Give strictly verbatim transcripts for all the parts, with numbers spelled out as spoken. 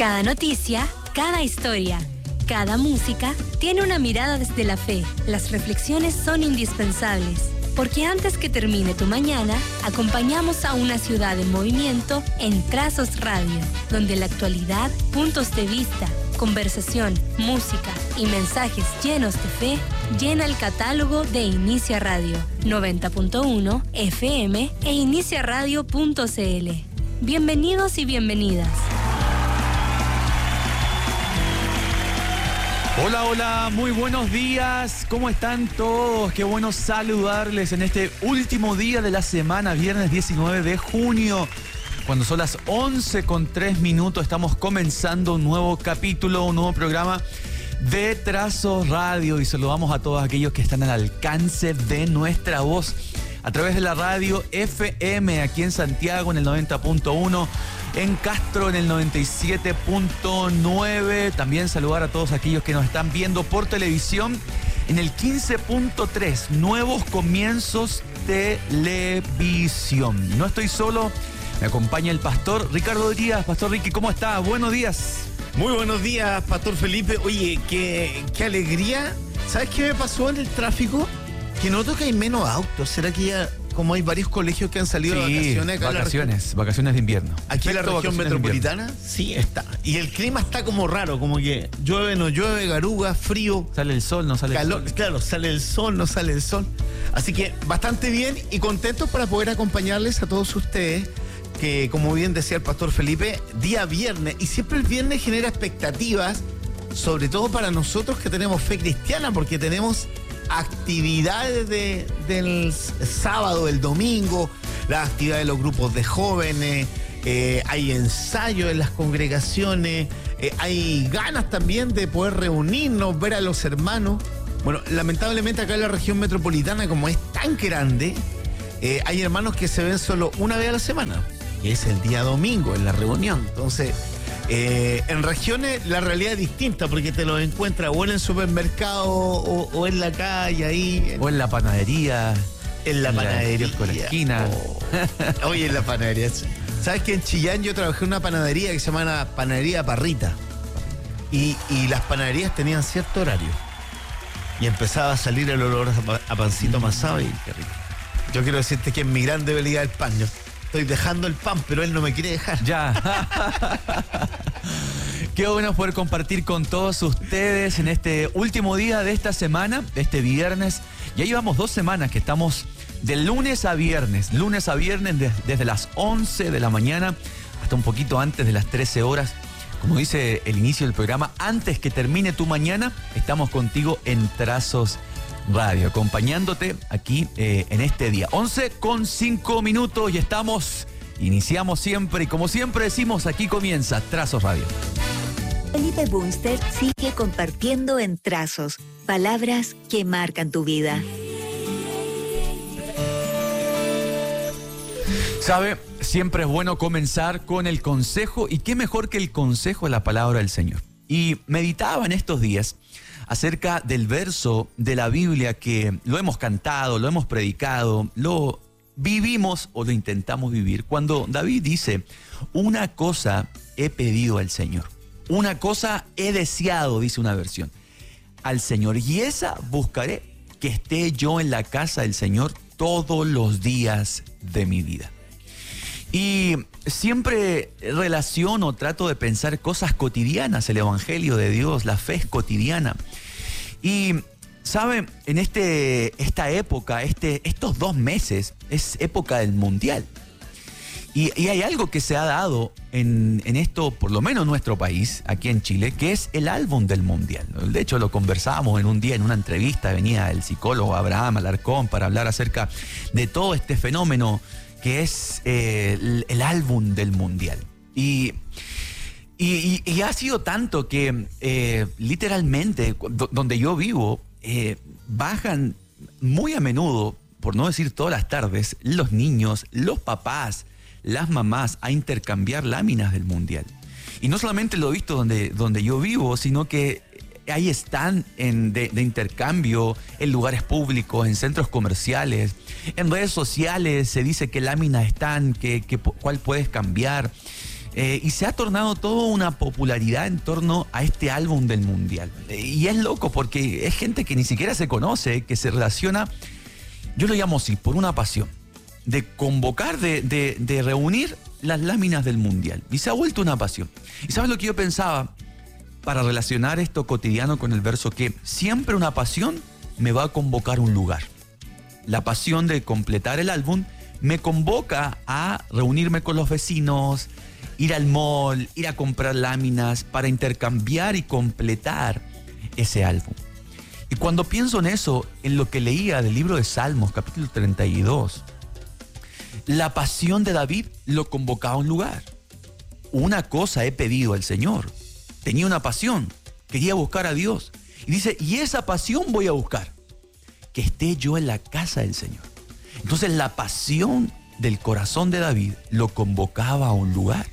Cada noticia, cada historia, cada música tiene una mirada desde la fe. Las reflexiones son indispensables, porque antes que termine tu mañana, acompañamos a una ciudad en movimiento en Trazos Radio, donde la actualidad, puntos de vista, conversación, música y mensajes llenos de fe llena el catálogo de Inicia Radio, noventa punto uno F M e inicia radio punto c l. Bienvenidos y bienvenidas. Hola, hola, muy buenos días. ¿Cómo están todos? Qué bueno saludarles en este último día de la semana, viernes diecinueve de junio. Cuando son las once con tres minutos, estamos comenzando un nuevo capítulo, un nuevo programa de Trazos Radio. Y saludamos a todos aquellos que están al alcance de nuestra voz a través de la radio F M aquí en Santiago en el noventa punto uno, en Castro en el noventa y siete punto nueve. También saludar a todos aquellos que nos están viendo por televisión en el quince punto tres, Nuevos Comienzos Televisión. No estoy solo, me acompaña el pastor Ricardo Díaz. Pastor Ricky, ¿cómo está? Buenos días. Muy buenos días, Pastor Felipe. Oye, qué, qué alegría. ¿Sabes qué me pasó en el tráfico? Que noto que hay menos autos. ¿Será que ya, como hay varios colegios que han salido Sí, de vacaciones acá vacaciones, en la vacaciones de invierno. Aquí en la región metropolitana, sí está. Y el clima está como raro, como que llueve, no llueve, garuga, frío. Sale el sol, no sale calor, el sol. Claro, sale el sol, no sale el sol. Así que bastante bien y contentos para poder acompañarles a todos ustedes, que como bien decía el pastor Felipe, día viernes, y siempre el viernes genera expectativas, sobre todo para nosotros que tenemos fe cristiana, porque tenemos actividades de, del sábado, el domingo, las actividades de los grupos de jóvenes, eh, hay ensayos en las congregaciones, eh, hay ganas también de poder reunirnos, ver a los hermanos. Bueno, lamentablemente acá en la región metropolitana, como es tan grande, eh, hay hermanos que se ven solo una vez a la semana, que es el día domingo en la reunión. Entonces, Eh, en regiones la realidad es distinta, porque te los encuentras o en el supermercado o, o en la calle ahí. O en la panadería. En la en panadería. La, con la esquina. Oh. Oye, en la panadería. ¿Sabes que en Chillán yo trabajé en una panadería que se llama la Panadería Parrita? Y, y las panaderías tenían cierto horario. Y empezaba a salir el olor a, a pancito amasado. Y qué rico. Yo quiero decirte que es mi gran debilidad el pan. Yo estoy dejando el pan, pero él no me quiere dejar. Ya. Qué bueno poder compartir con todos ustedes en este último día de esta semana, este viernes. Ya llevamos dos semanas que estamos de lunes a viernes, lunes a viernes de, desde las once de la mañana hasta un poquito antes de las trece horas. Como dice el inicio del programa, antes que termine tu mañana, estamos contigo en Trazos Radio, acompañándote aquí eh, en este día. once con cinco minutos y estamos, iniciamos siempre y como siempre decimos, aquí comienza Trazos Radio. Felipe Bunster sigue compartiendo en Trazos, palabras que marcan tu vida. Sabe, siempre es bueno comenzar con el consejo, y qué mejor que el consejo de la palabra del Señor. Y meditaba en estos días acerca del verso de la Biblia que lo hemos cantado, lo hemos predicado, lo vivimos o lo intentamos vivir. Cuando David dice, una cosa he pedido al Señor, una cosa he deseado, dice una versión, al Señor, y esa buscaré, que esté yo en la casa del Señor todos los días de mi vida. Y siempre relaciono, trato de pensar cosas cotidianas, el Evangelio de Dios, la fe es cotidiana. Y, ¿saben? En este, esta época, este, estos dos meses, es época del Mundial. Y, y hay algo que se ha dado en, en esto, por lo menos en nuestro país, aquí en Chile, que es el álbum del Mundial. De hecho, lo conversábamos en un día, en una entrevista, venía el psicólogo Abraham Alarcón para hablar acerca de todo este fenómeno que es eh, el, el álbum del Mundial. Y, y, y ha sido tanto que eh, literalmente, do, donde yo vivo, eh, bajan muy a menudo, por no decir todas las tardes, los niños, los papás, las mamás a intercambiar láminas del Mundial. Y no solamente lo he visto donde, donde yo vivo, sino que ahí están en, de, de intercambio en lugares públicos, en centros comerciales, en redes sociales se dice qué láminas están, que, que, cuál puedes cambiar. Eh, y se ha tornado toda una popularidad en torno a este álbum del Mundial. Eh, y es loco porque es gente que ni siquiera se conoce, que se relaciona, yo lo llamo así, por una pasión, de convocar, de, de, de reunir las láminas del Mundial. Y se ha vuelto una pasión. ¿Y sabes lo que yo pensaba para relacionar esto cotidiano con el verso? Que siempre una pasión me va a convocar a un lugar. La pasión de completar el álbum me convoca a reunirme con los vecinos, ir al mall, ir a comprar láminas para intercambiar y completar ese álbum. Y cuando pienso en eso, en lo que leía del libro de Salmos, capítulo treinta y dos, la pasión de David lo convocaba a un lugar. Una cosa he pedido al Señor. Tenía una pasión, quería buscar a Dios. Y dice, y esa pasión voy a buscar, que esté yo en la casa del Señor. Entonces la pasión del corazón de David lo convocaba a un lugar.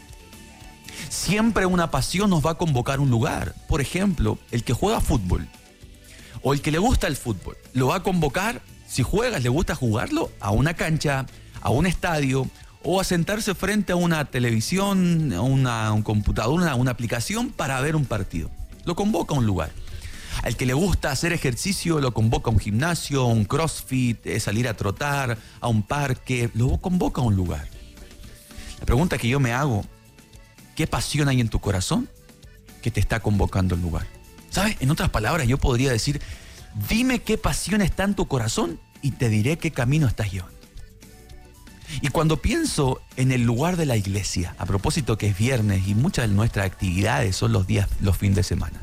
Siempre una pasión nos va a convocar a un lugar. Por ejemplo, el que juega fútbol o el que le gusta el fútbol, lo va a convocar, si juegas, le gusta jugarlo, a una cancha, a un estadio o a sentarse frente a una televisión, a una, un computador, una, una aplicación para ver un partido. Lo convoca a un lugar. Al que le gusta hacer ejercicio, lo convoca a un gimnasio, a un crossfit, salir a trotar, a un parque, lo convoca a un lugar. La pregunta que yo me hago, ¿qué pasión hay en tu corazón que te está convocando al lugar? ¿Sabes? En otras palabras, yo podría decir, dime qué pasión está en tu corazón y te diré qué camino estás llevando. Y cuando pienso en el lugar de la iglesia, a propósito que es viernes y muchas de nuestras actividades son los días, los fines de semana,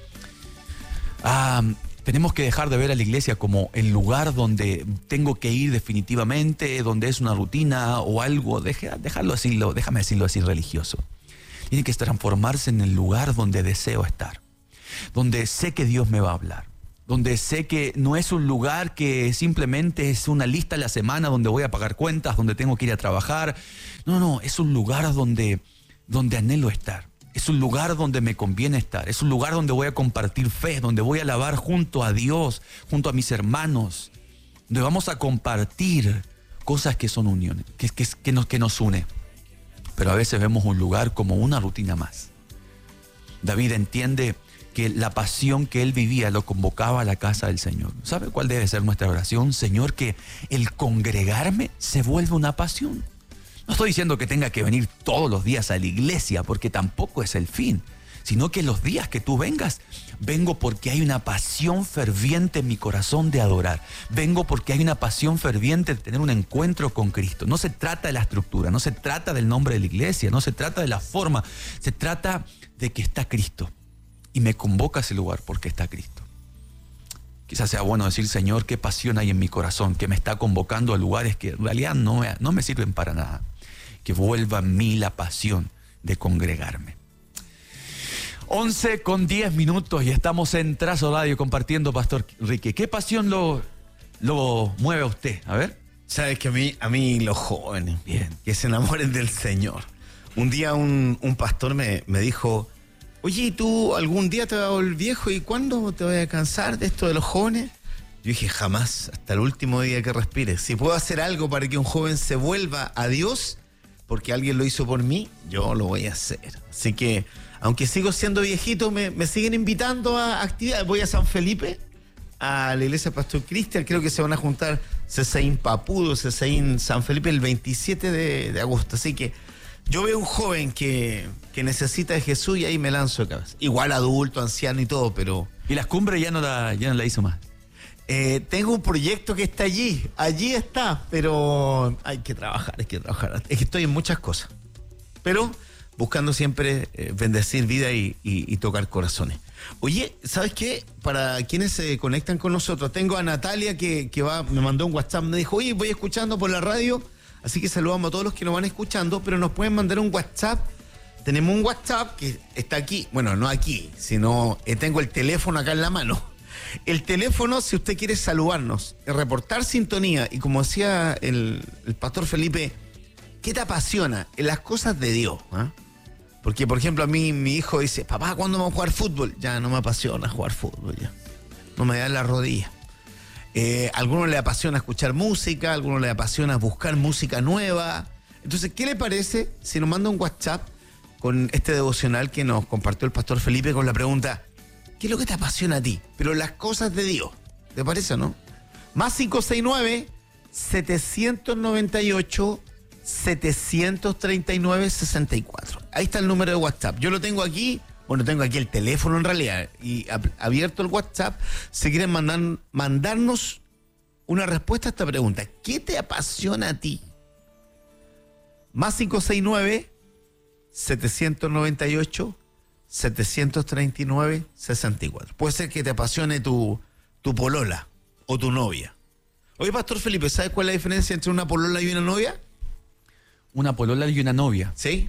ah, tenemos que dejar de ver a la iglesia como el lugar donde tengo que ir definitivamente, donde es una rutina o algo, deja, dejarlo así, lo, déjame decirlo así, religioso. Tiene que transformarse en el lugar donde deseo estar, donde sé que Dios me va a hablar, donde sé que no es un lugar que simplemente es una lista a la semana donde voy a pagar cuentas, donde tengo que ir a trabajar. No, no, es un lugar donde, donde anhelo estar. Es un lugar donde me conviene estar. Es un lugar donde voy a compartir fe, donde voy a alabar junto a Dios, junto a mis hermanos, donde vamos a compartir cosas que son uniones, que, que, que, nos, que nos une. Pero a veces vemos un lugar como una rutina más. David entiende que la pasión que él vivía lo convocaba a la casa del Señor. ¿Sabe cuál debe ser nuestra oración? Señor, que el congregarme se vuelva una pasión. No estoy diciendo que tenga que venir todos los días a la iglesia, porque tampoco es el fin, sino que los días que tú vengas, vengo porque hay una pasión ferviente en mi corazón de adorar. Vengo porque hay una pasión ferviente de tener un encuentro con Cristo. No se trata de la estructura, no se trata del nombre de la iglesia, no se trata de la forma, se trata de que está Cristo. Y me convoca a ese lugar porque está Cristo. Quizás sea bueno decir, Señor, qué pasión hay en mi corazón que me está convocando a lugares que en realidad no me, no me sirven para nada. Que vuelva en mí la pasión de congregarme. once con diez minutos y estamos en Trazo Radio compartiendo, Pastor Ricky. ¿Qué pasión lo, lo mueve a usted? A ver. Sabes que a mí, a mí los jóvenes, bien, que se enamoren del Señor. Un día un, un pastor me, me dijo, oye, ¿y tú algún día te vas a volver viejo? ¿Y cuándo te vas a cansar de esto de los jóvenes? Yo dije, jamás, hasta el último día que respire. Si puedo hacer algo para que un joven se vuelva a Dios, porque alguien lo hizo por mí, yo lo voy a hacer. Así que, aunque sigo siendo viejito, me, me siguen invitando a actividades. Voy a San Felipe, a la iglesia Pastor Cristian. Creo que se van a juntar Cesaín Papudo, Cesaín San Felipe el veintisiete de, de agosto. Así que yo veo un joven que, que necesita de Jesús y ahí me lanzo de cabeza. Igual adulto, anciano y todo, pero... Y las cumbres ya no la, ya no la hizo más. Eh, tengo un proyecto que está allí, allí está, pero hay que trabajar, hay que trabajar. Es que estoy en muchas cosas, pero buscando siempre eh, bendecir vida y, y, y tocar corazones. Oye, ¿sabes qué? Para quienes se conectan con nosotros, tengo a Natalia que, que va, me mandó un WhatsApp, me dijo, oye, voy escuchando por la radio, así que saludamos a todos los que nos van escuchando, pero nos pueden mandar un WhatsApp. Tenemos un WhatsApp que está aquí, bueno, no aquí, sino eh, tengo el teléfono acá en la mano. El teléfono, si usted quiere saludarnos, reportar sintonía, y como decía el, el pastor Felipe, ¿qué te apasiona? En las cosas de Dios, ¿eh? Porque, por ejemplo, a mí mi hijo dice, papá, ¿cuándo vamos a jugar fútbol? Ya no me apasiona jugar fútbol, ya. No me da la rodilla. Eh, a algunos le apasiona escuchar música, a algunos le apasiona buscar música nueva. Entonces, ¿qué le parece si nos manda un WhatsApp con este devocional que nos compartió el pastor Felipe con la pregunta, ¿qué es lo que te apasiona a ti? Pero las cosas de Dios, ¿te parece o no? Más cinco seis nueve, siete nueve ocho, siete tres nueve, seis cuatro. Ahí está el número de WhatsApp. Yo lo tengo aquí, bueno, tengo aquí el teléfono en realidad, y ab- abierto el WhatsApp. Si quieren mandar, mandarnos una respuesta a esta pregunta, ¿qué te apasiona a ti? Más cinco seis nueve, siete nueve ocho, siete tres nueve, seis cuatro. Puede ser que te apasione tu, tu polola o tu novia. Oye, Pastor Felipe, ¿sabes cuál es la diferencia entre una polola y una novia? Una polola y una novia. ¿Sí?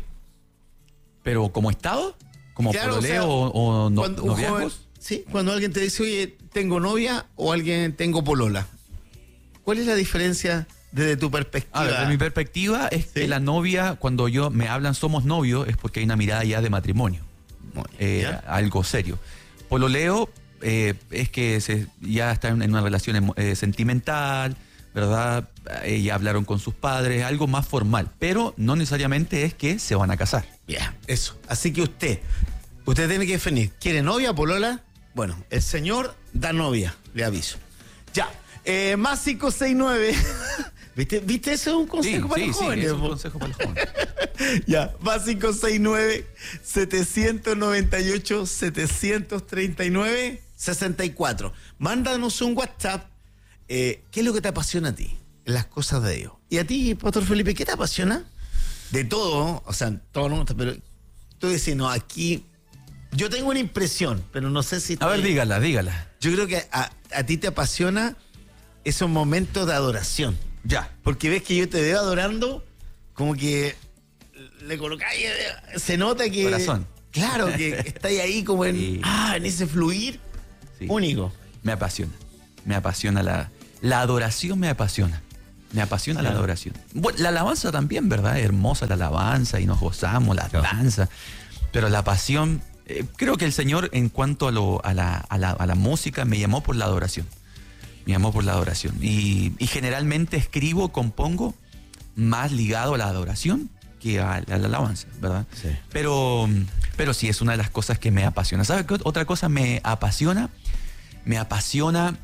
Pero ¿como estado? ¿Como Claro, pololeo o sea, o, o no, Cuando, un joven- noviazgos? sí, cuando alguien te dice, oye, tengo novia o alguien tengo polola. ¿Cuál es la diferencia desde tu perspectiva? A ver, desde mi perspectiva es Sí. que la novia, cuando yo me hablan somos novios, es porque hay una mirada ya de matrimonio. Muy bien, eh, ¿ya? algo serio. Pololeo eh, es que se, ya están en una relación emo- eh, sentimental, ¿verdad? Eh, ya hablaron con sus padres, algo más formal, pero no necesariamente es que se van a casar. Bien, eso. Así que usted, usted tiene que definir, ¿quiere novia, polola? Bueno, el señor da novia, le aviso. Ya, eh, más cinco seis nueve. ¿Viste? ¿Viste? Eso es un consejo para los jóvenes. es un po. consejo para los jóvenes. Ya, más cinco seis nueve, siete nueve ocho, siete tres nueve, seis cuatro. Mándanos un WhatsApp. Eh, ¿Qué es lo que te apasiona a ti? Las cosas de Dios. ¿Y a ti, Pastor Felipe, qué te apasiona? De todo, o sea, todo no, pero tú decís, no, aquí yo tengo una impresión, pero no sé si... A ver, te- dígala, dígala. Yo creo que a, a ti te apasiona esos momentos de adoración. Ya. Porque ves que yo te veo adorando, como que le colocáis, eh, se nota que... Corazón. Claro, que estáis ahí como en, Sí. ah, en ese fluir Sí. único. Me apasiona. Me apasiona la, la adoración, me apasiona. Me apasiona la Claro. adoración. Bueno, la alabanza también, ¿verdad? Hermosa la alabanza y nos gozamos, la danza. Pero la pasión, eh, creo que el Señor en cuanto a, lo, a, la, a, la, a la música me llamó por la adoración. Me llamó por la adoración. Y, y generalmente escribo, compongo más ligado a la adoración que a, a la alabanza, ¿verdad? Sí. Pero, pero sí, es una de las cosas que me apasiona. ¿Sabes qué otra cosa me apasiona? Me apasiona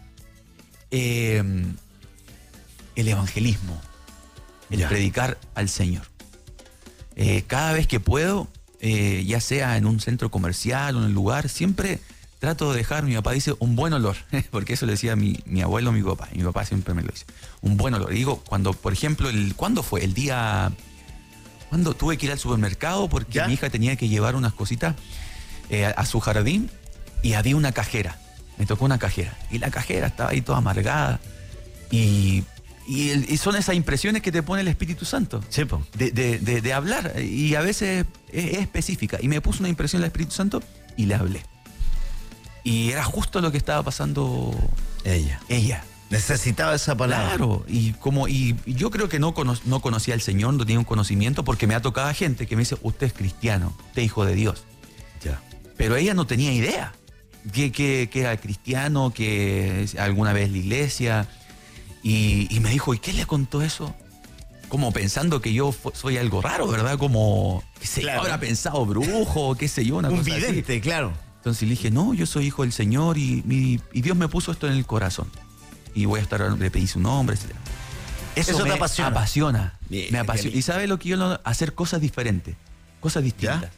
eh, el evangelismo, el Ya. predicar al Señor. Eh, cada vez que puedo, eh, ya sea en un centro comercial o en un lugar, siempre trato de dejar, mi papá dice, un buen olor, porque eso le decía mi, mi abuelo, mi papá, y mi papá siempre me lo dice, un buen olor. Y digo, cuando, por ejemplo, el, ¿cuándo fue? El día, cuando tuve que ir al supermercado porque ¿Ya? mi hija tenía que llevar unas cositas eh, a, a su jardín y había una cajera, me tocó una cajera, y la cajera estaba ahí toda amargada, y, y, el- y son esas impresiones que te pone el Espíritu Santo. Sí, po. De, de- de- de hablar, y a veces es, es específica. Y me puso una impresión el Espíritu Santo y le hablé. Y era justo lo que estaba pasando Ella. ella. Necesitaba esa palabra. Claro, y como y y yo creo que no, cono- no conocía al Señor, no tenía un conocimiento, porque me ha tocado gente que me dice, usted es cristiano, usted es hijo de Dios. Ya. Pero ella no tenía idea que, que, que era cristiano, que alguna vez la iglesia. Y, y me dijo, ¿y qué le contó eso? Como pensando que yo fu- soy algo raro, ¿verdad? Como, qué sé yo, Claro. habrá pensado brujo, qué sé yo, una Un cosa así. vidente, claro. Entonces le dije, no, yo soy hijo del Señor y, y- y Dios me puso esto en el corazón. Y voy a estar, le pedí su nombre, etcétera. Eso, Eso te me apasiona. apasiona. Bien, me apasiona. bien. Y ¿sabe lo que yo no? Hacer cosas diferentes, cosas distintas.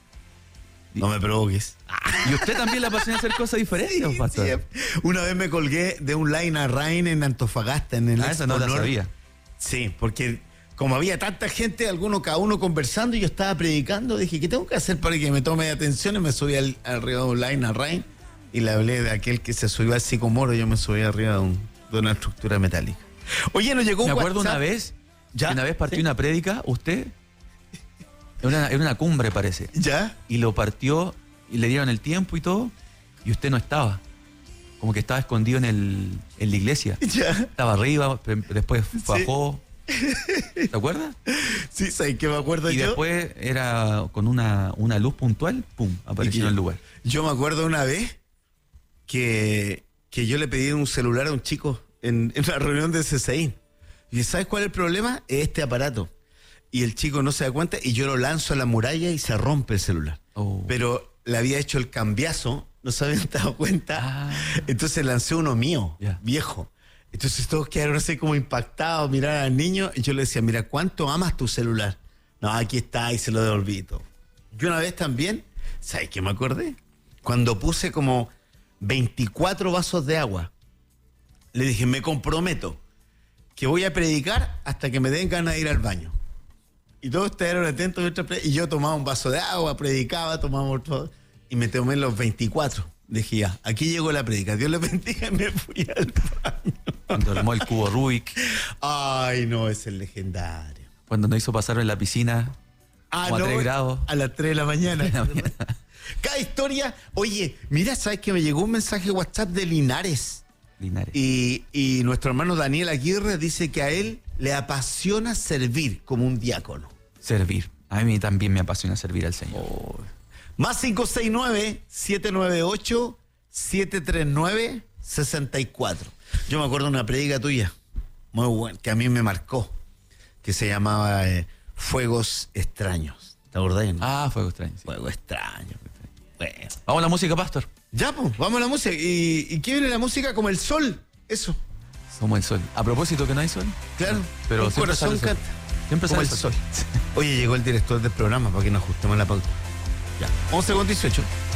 No me provoques. Y usted también le apasiona hacer cosas diferentes, Sí, pastor. sí. Una vez me colgué de un line a Rain en Antofagasta, en el Ah, esa no la Expo Nord. sabía. Sí, porque como había tanta gente, alguno cada uno conversando, y yo estaba predicando, dije, ¿qué tengo que hacer para que me tome atención? Y me subí al, arriba de un line a Rain y le hablé de aquel que se subió al sicomoro, yo me subí arriba de, un- de una estructura metálica. Oye, nos llegó un Me acuerdo WhatsApp. una vez, ¿Ya? que una vez partió Sí. una prédica, usted, era una, era una cumbre parece, ¿Ya? y lo partió y le dieron el tiempo y todo, y usted no estaba. Como que estaba escondido en, el, en la iglesia. ¿Ya? Estaba arriba, pe- después bajó. ¿Te acuerdas? Sí, ¿sabes qué me acuerdo Y yo? después era con una, una luz puntual, pum, apareció Y- en el lugar. Yo me acuerdo una vez que, que yo le pedí un celular a un chico en, en la reunión de C C I. ¿Y sabes cuál es el problema? Es este aparato. y el chico no se da cuenta y yo lo lanzo a la muralla y se rompe el celular. Oh. Pero le había hecho el cambiazo, no se habían dado cuenta. Ah. Entonces lancé uno mío, Yeah. viejo. Entonces todos quedaron así como impactados, mirar al niño. Y yo le decía, mira, ¿cuánto amas tu celular? No, aquí está, y se lo devolví todo. Yo una vez también, ¿sabes qué me acordé? Cuando puse como veinticuatro vasos de agua, le dije, me comprometo que voy a predicar hasta que me den ganas de ir al baño. Y todos estaban atentos mientras pre- y yo tomaba un vaso de agua, predicaba, tomaba otro, y me tomé los veinticuatro. Dije, ya, aquí llegó la predica, Dios le bendiga, y me fui al baño. Cuando armó el cubo Rubik, Ay, no, es el legendario. cuando nos hizo pasar en la piscina Ah, como a no, tres grados. a las tres de la mañana. De la mañana. Cada historia, oye, mira, ¿sabes que me llegó un mensaje de WhatsApp de Linares? Linares. Y, y nuestro hermano Daniel Aguirre dice que a él le apasiona servir como un diácono. Servir. A mí también me apasiona servir al Señor. Oh. Más cinco seis nueve, siete nueve ocho, siete tres nueve, seis cuatro. Yo me acuerdo de una predica tuya, muy buena, que a mí me marcó, que se llamaba eh, Fuegos Extraños. ¿Te acordás? No? Ah, fue extraño. Sí. Fuego Extraño. Bueno. Vamos a la música, pastor. Ya, pues, vamos a la música. ¿Y, ¿Y qué viene la música? Como el sol. Eso. Como el sol. A propósito que no hay sol. Claro. Pero un siempre corazón sale el sol. canta. Siempre Como sale el sol. Oye, llegó el director del programa para que nos ajustemos la pauta. Ya. once con dieciocho.